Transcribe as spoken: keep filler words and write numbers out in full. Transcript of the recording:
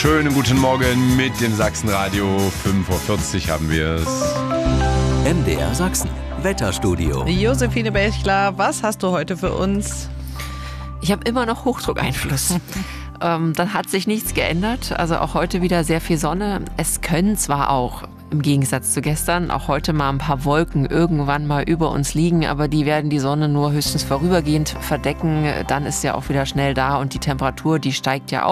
Schönen guten Morgen mit dem Sachsenradio. fünf Uhr vierzig haben wir es. M D R Sachsen, Wetterstudio. Josephine Bechler, was hast du heute für uns? Ich habe immer noch Hochdruckeinfluss. ähm, dann hat sich nichts geändert. Also auch heute wieder sehr viel Sonne. Es können zwar auch im Gegensatz zu gestern auch heute mal ein paar Wolken irgendwann mal über uns liegen, aber die werden die Sonne nur höchstens vorübergehend verdecken. Dann ist sie auch wieder schnell da und die Temperatur, die steigt ja auch.